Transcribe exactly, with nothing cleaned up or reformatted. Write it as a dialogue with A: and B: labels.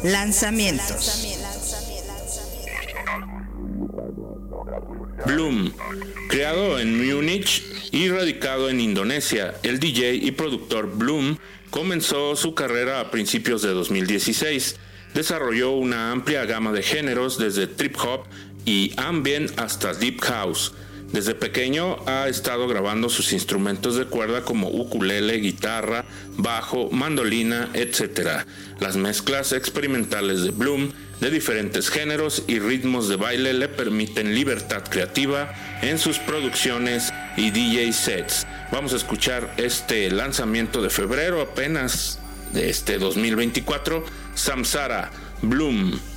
A: Lanzamientos.
B: Bloom, creado en Múnich y radicado en Indonesia, el D J y productor Bloom comenzó su carrera a principios de dos mil dieciséis. Desarrolló una amplia gama de géneros desde trip hop y ambient hasta deep house. Desde pequeño ha estado grabando sus instrumentos de cuerda como ukulele, guitarra, bajo, mandolina, etcétera. Las mezclas experimentales de Bloom de diferentes géneros y ritmos de baile le permiten libertad creativa en sus producciones y D J sets. Vamos a escuchar este lanzamiento de febrero apenas de este dos mil veinticuatro, Samsara, Bloom.